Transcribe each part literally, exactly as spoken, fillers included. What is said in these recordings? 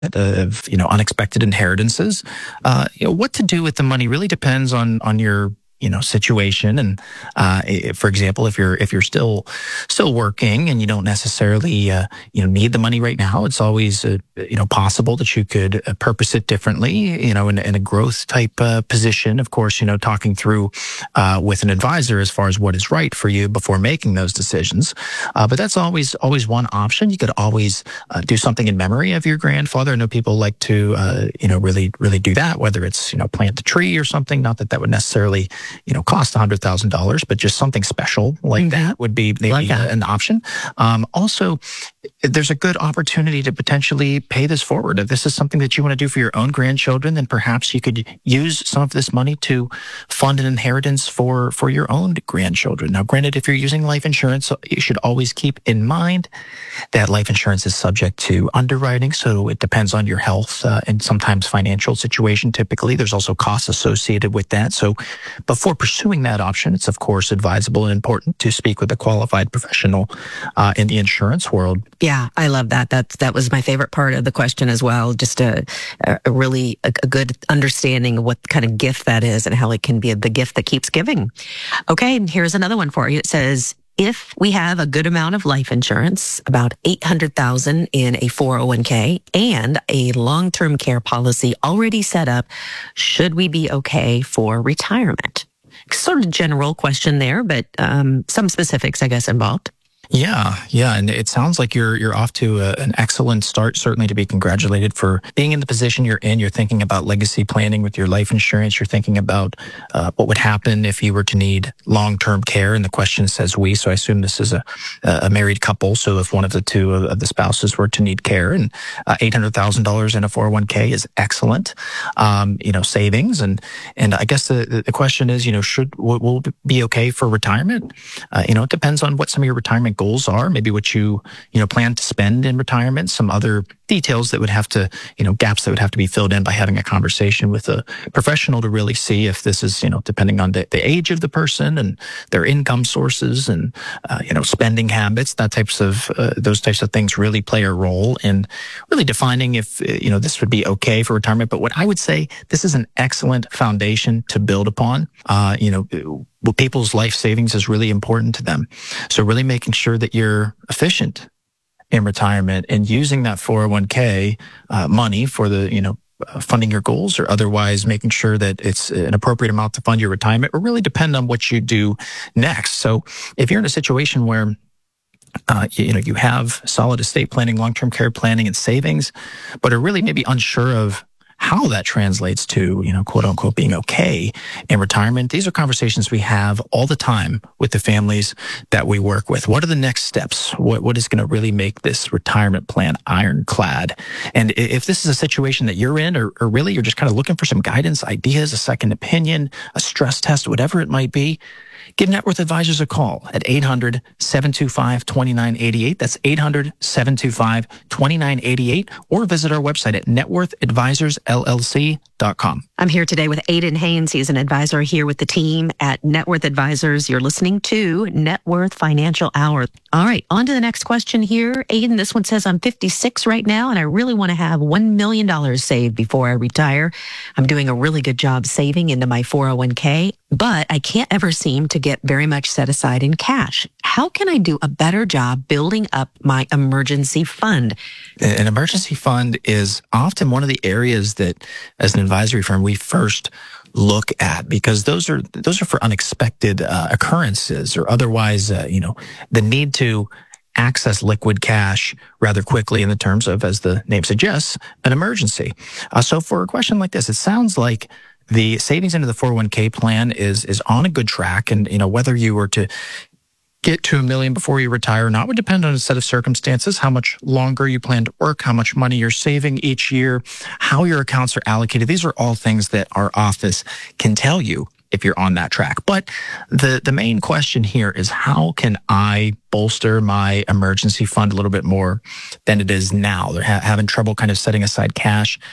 of, you know, unexpected inheritances. Uh, you know, what to do with the money really depends on, on your, you know, situation. And, uh, for example, if you're, if you're still, still working and you don't necessarily, uh, you know, need the money right now, it's always, uh, you know, possible that you could uh, purpose it differently, you know, in, in a growth type, uh, position. Of course, you know, talking through, uh, with an advisor as far as what is right for you before making those decisions. Uh, but that's always, always one option. You could always, uh, do something in memory of your grandfather. I know people like to, uh, you know, really, really do that, whether it's, you know, plant a tree or something. Not that that would necessarily, you know, cost a hundred thousand dollars, but just something special like mm-hmm. that would be maybe like an option. Um, also, there's a good opportunity to potentially pay this forward. If this is something that you want to do for your own grandchildren, then perhaps you could use some of this money to fund an inheritance for, for your own grandchildren. Now, granted, if you're using life insurance, you should always keep in mind that life insurance is subject to underwriting. So it depends on your health uh, and sometimes financial situation. Typically, there's also costs associated with that. So before pursuing that option, it's of course advisable and important to speak with a qualified professional uh, in the insurance world. Yeah, I love that. That that was my favorite part of the question as well. Just a, a really a, a good understanding of what kind of gift that is and how it can be the gift that keeps giving. Okay, and here's another one for you. It says, if we have a good amount of life insurance, about eight hundred thousand dollars in a four oh one k and a long-term care policy already set up, should we be okay for retirement? Sort of general question there, but um, some specifics, I guess, involved. Yeah, yeah, and it sounds like you're you're off to a, an excellent start. Certainly to be congratulated for being in the position you're in. You're thinking about legacy planning with your life insurance. You're thinking about uh, what would happen if you were to need long-term care. And the question says we, so I assume this is a a married couple. So if one of the two of the spouses were to need care, and uh, eight hundred thousand dollars in a four oh one k is excellent, um, you know, savings. And and I guess the the question is, you know, should will it be okay for retirement? Uh, you know, it depends on what some of your retirement goals are, maybe what you, you know, plan to spend in retirement, some other details that would have to, you know, gaps that would have to be filled in by having a conversation with a professional to really see if this is, you know, depending on the, the age of the person and their income sources and, uh, you know, spending habits, that types of, uh, those types of things really play a role in really defining if, you know, this would be okay for retirement. But what I would say, this is an excellent foundation to build upon. Uh, you know, well, people's life savings is really important to them. So really making sure that you're efficient in retirement and using that four oh one k uh, money for the, you know, uh, funding your goals or otherwise making sure that it's an appropriate amount to fund your retirement will really depend on what you do next. So if you're in a situation where Uh, you, you know, you have solid estate planning, long-term care planning, and savings, but are really maybe unsure of how that translates to, you know, quote unquote, being okay in retirement. These are conversations we have all the time with the families that we work with. What are the next steps? What, what is going to really make this retirement plan ironclad? And if this is a situation that you're in, or, or really you're just kind of looking for some guidance, ideas, a second opinion, a stress test, whatever it might be, give Net Worth Advisors a call at eight hundred, seven two five, two nine eight eight. That's eight hundred, seven two five, two nine eight eight. Or visit our website at net worth advisors l l c dot com. I'm here today with Aidan Haynes. He's an advisor here with the team at Net Worth Advisors. You're listening to Net Worth Financial Hour. All right, on to the next question here. Aidan, this one says, I'm fifty-six right now, and I really want to have one million dollars saved before I retire. I'm doing a really good job saving into my four oh one k, but I can't ever seem to get very much set aside in cash. How can I do a better job building up my emergency fund? An emergency fund is often one of the areas that, as an advisory firm, we first look at, because those are those are for unexpected uh, occurrences or otherwise, uh, you know, the need to access liquid cash rather quickly in the terms of, as the name suggests, an emergency. Uh, so for a question like this, it sounds like the savings into the four oh one k plan is is on a good track. And, you know, whether you were to get to a million before you retire or not would depend on a set of circumstances, how much longer you plan to work, how much money you're saving each year, how your accounts are allocated. These are all things that our office can tell you if you're on that track. But the, the main question here is, how can I bolster my emergency fund a little bit more than it is now? They're ha- having trouble kind of setting aside cash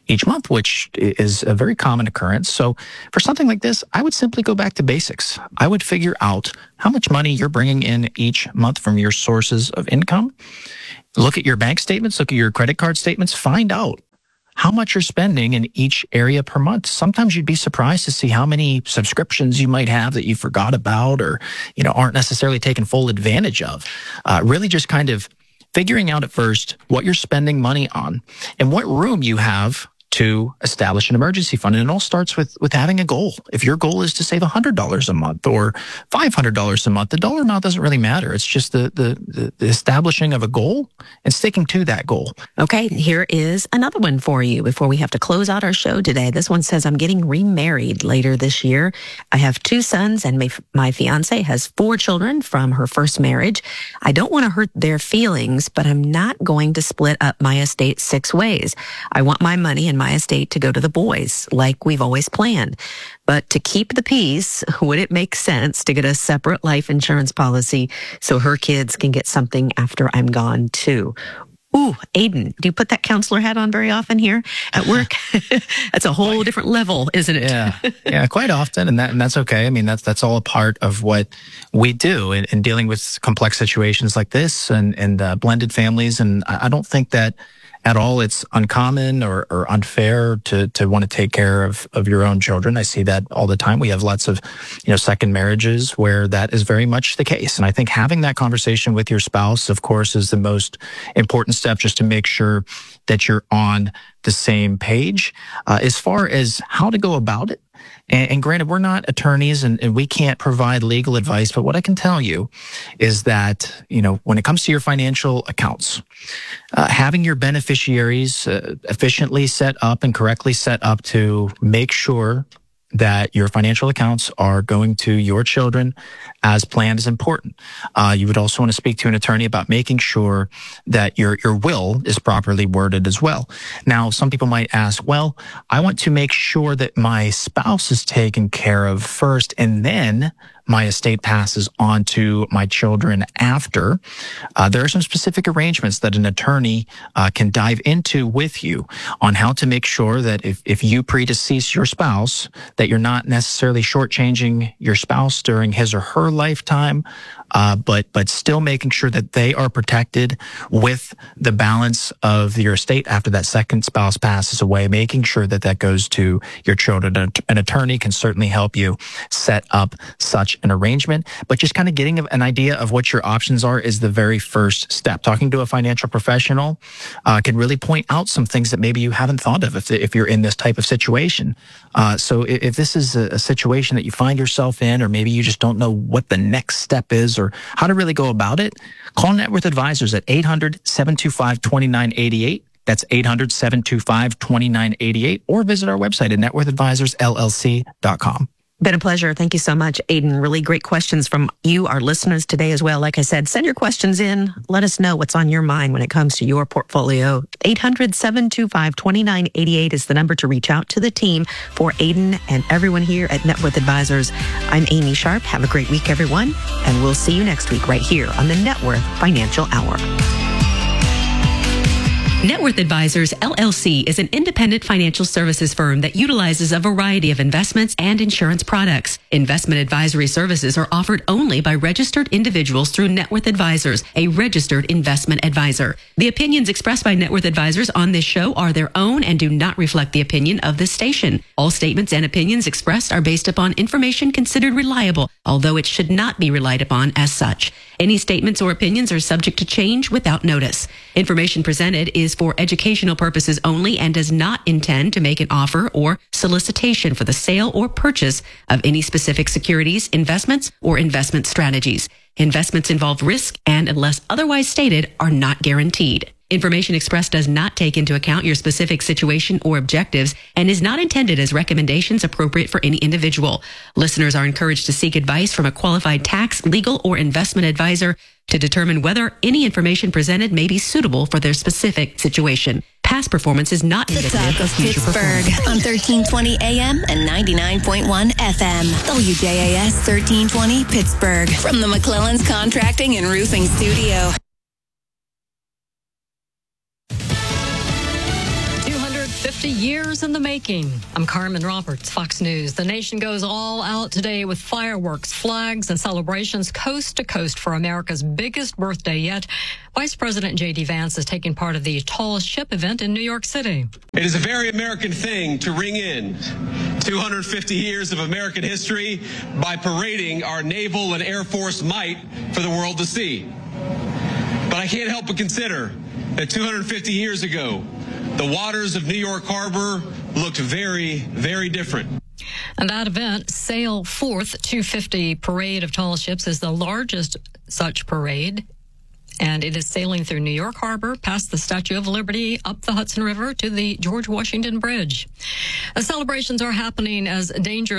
each month, which is a very common occurrence. So for something like this, I would simply go back to basics. I would figure out how much money you're bringing in each month from your sources of income. Look at your bank statements, look at your credit card statements, find out how much you're spending in each area per month. Sometimes you'd be surprised to see how many subscriptions you might have that you forgot about or, you know, aren't necessarily taken full advantage of. Uh, really just kind of figuring out at first what you're spending money on and what room you have to establish an emergency fund. And it all starts with, with having a goal. If your goal is to save one hundred dollars a month or five hundred dollars a month, the dollar amount doesn't really matter. It's just the, the, the establishing of a goal and sticking to that goal. Okay, here is another one for you before we have to close out our show today. This one says, I'm getting remarried later this year. I have two sons and my, my fiance has four children from her first marriage. I don't want to hurt their feelings, but I'm not going to split up my estate six ways. I want my money and my estate to go to the boys like we've always planned. But to keep the peace, would it make sense to get a separate life insurance policy so her kids can get something after I'm gone too? Ooh, Aiden, do you put that counselor hat on very often here at work? That's a whole different level, isn't it? Yeah, yeah, quite often, and that and that's okay. I mean, that's that's all a part of what we do in, in dealing with complex situations like this and and uh, blended families. And I, I don't think that at all it's uncommon or, or unfair to to want to take care of of your own children. I see that all the time. We have lots of, you know, second marriages where that is very much the case. And I think having that conversation with your spouse, of course, is the most important step, just to make sure that you're on the same page. Uh, as far as how to go about it, and, and granted, we're not attorneys and, and we can't provide legal advice, but what I can tell you is that, you know, when it comes to your financial accounts, uh, having your beneficiaries uh, efficiently set up and correctly set up to make sure that your financial accounts are going to your children as planned is important. Uh, you would also want to speak to an attorney about making sure that your, your will is properly worded as well. Now, some people might ask, well, I want to make sure that my spouse is taken care of first and then my estate passes on to my children after. Uh, there are some specific arrangements that an attorney uh, can dive into with you on how to make sure that if, if you predecease your spouse, that you're not necessarily shortchanging your spouse during his or her lifetime, uh, but but still making sure that they are protected with the balance of your estate after that second spouse passes away, making sure that that goes to your children. An attorney can certainly help you set up such an arrangement, but just kind of getting an idea of what your options are is the very first step. Talking to a financial professional uh, can really point out some things that maybe you haven't thought of if, if you're in this type of situation. Uh, so if, if this is a, a situation that you find yourself in, or maybe you just don't know what the next step is or how to really go about it, call Net Worth Advisors at eight hundred, seven two five, two nine eight eight. That's eight hundred, seven two five, two nine eight eight, or visit our website at net worth advisors l l c dot com. Been a pleasure. Thank you so much, Aiden. Really great questions from you, our listeners today as well. Like I said, send your questions in. Let us know what's on your mind when it comes to your portfolio. eight hundred, seven two five, two nine eight eight is the number to reach out to the team. For Aiden and everyone here at Net Worth Advisors, I'm Amy Sharp. Have a great week, everyone. And we'll see you next week right here on the Net Worth Financial Hour. Net Worth Advisors, L L C is an independent financial services firm that utilizes a variety of investments and insurance products. Investment advisory services are offered only by registered individuals through Net Worth Advisors, a registered investment advisor. The opinions expressed by Net Worth Advisors on this show are their own and do not reflect the opinion of this station. All statements and opinions expressed are based upon information considered reliable, although it should not be relied upon as such. Any statements or opinions are subject to change without notice. Information presented is for educational purposes only and does not intend to make an offer or solicitation for the sale or purchase of any specific securities, investments, or investment strategies. Investments involve risk and, unless otherwise stated, are not guaranteed. Information expressed does not take into account your specific situation or objectives and is not intended as recommendations appropriate for any individual. Listeners are encouraged to seek advice from a qualified tax, legal, or investment advisor to determine whether any information presented may be suitable for their specific situation. Past performance is not indicative of future performance. Pittsburgh on thirteen twenty A M and ninety-nine point one F M. W J A S thirteen twenty Pittsburgh from the McClellan's Contracting and Roofing Studio. two hundred fifty fifty years in the making. I'm Carmen Roberts, Fox News. The nation goes all out today with fireworks, flags, and celebrations coast to coast for America's biggest birthday yet. Vice President J D Vance is taking part of the Tallest Ship event in New York City. It is a very American thing to ring in two hundred fifty years of American history by parading our naval and Air Force might for the world to see. But I can't help but consider that two hundred fifty years ago, the waters of New York Harbor looked very, very different. And that event, Sail Forth two fifty Parade of Tall Ships, is the largest such parade. And it is sailing through New York Harbor, past the Statue of Liberty, up the Hudson River to the George Washington Bridge. The celebrations are happening as danger